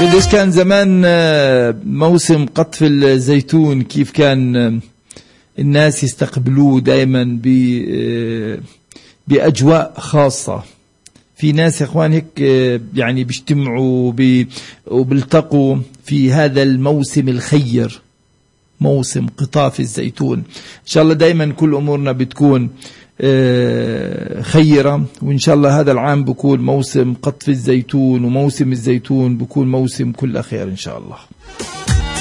قديش كان زمان موسم قطف الزيتون، كيف كان الناس يستقبلوه دائما بأجواء خاصة. في ناس يا اخوان هيك يعني بيجتمعوا وبيلتقوا في هذا الموسم الخير، موسم قطاف الزيتون. ان شاء الله دائما كل امورنا بتكون خيرة، وإن شاء الله هذا العام بكون موسم قطف الزيتون، وموسم الزيتون بكون موسم كل خير إن شاء الله.